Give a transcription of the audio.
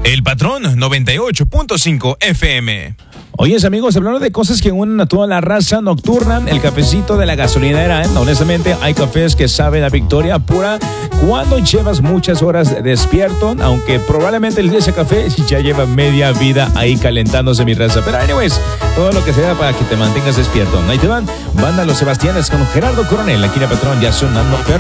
El Patrón 98.5 FM. Oyes, amigos, hablando de cosas que unen a toda la raza nocturna, el cafecito de la gasolinera, honestamente, hay cafés que saben a victoria pura cuando llevas muchas horas despierto, aunque probablemente ese café ya lleva media vida ahí calentándose, mi raza. Pero anyways, todo lo que sea para que te mantengas despierto. Ahí te van, banda Los Sebastianes con Gerardo Coronel, aquí en el Patrón, ya sonando perfecto.